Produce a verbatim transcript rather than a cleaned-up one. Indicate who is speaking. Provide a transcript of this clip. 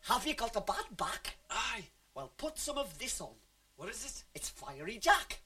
Speaker 1: Have you got a bad back?
Speaker 2: Aye.
Speaker 1: Well, put some of this on.
Speaker 2: What is it?
Speaker 1: It's Fiery Jack.